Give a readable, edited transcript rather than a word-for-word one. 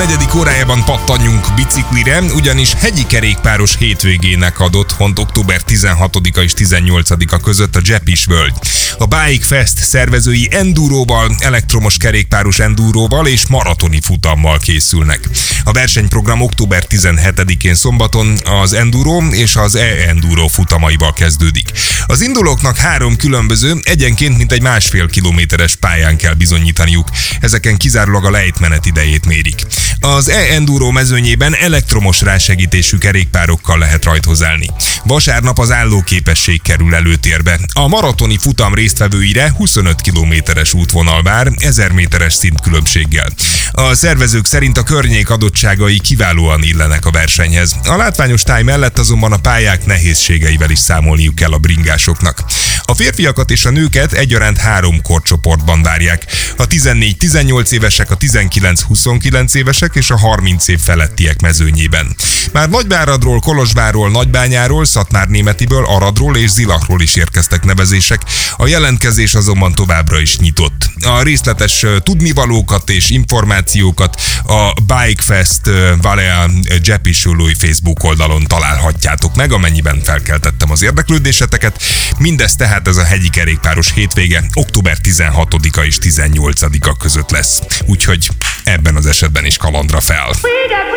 negyedik órájában pattanjunk biciklire, ugyanis hegyi kerékpáros hétvégének ad otthont október 16-a és 18-a között a Dzsepis völgy. A Bike Fest szervezői enduróval, elektromos kerékpáros enduróval és maratoni futammal készülnek. A versenyprogram október 17-én szombaton az enduro és az e-enduro futamaival kezdődik. Az indulóknak 3 különböző, egyenként mintegy 1,5 kilométeres pályán kell bizonyítaniuk. Ezeken kizárólag a lejtmenet idejét mérik. Az e-enduro mezőnyében elektromos rásegítésű kerékpárokkal lehet rajthozelni. Vasárnap az állóképesség kerül előtérbe. A maratoni futam résztvevőire 25 kilométeres útvonal vár, 1000 méteres szintkülönbséggel. A szervezők szerint a környék adottságai kiválóan illenek a versenyhez. A látványos táj mellett azonban a pályák nehézségeivel is számolniuk kell a bringásoknak. A férfiakat és a nőket egyaránt 3 korcsoportban várják. A 14-18 évesek, a 19-29 évesek és a 30 év felettiek mezőnyében. Már Nagyváradról, Kolozsvárról, Nagybányáról, Szatmárnémetiből, Aradról és Zilachról is érkeztek nevezések, a jelentkezés azonban továbbra is nyitott. A részletes tudnivalókat és információkat a Bike Fest Valea Dzsepis Facebook oldalon találhatjátok meg, amennyiben felkeltettem az érdeklődéseteket. Mindez tehát ez a hegyi kerékpáros hétvége október 16-a és 18-a között lesz. Úgyhogy ebben az esetben is kalandra fel.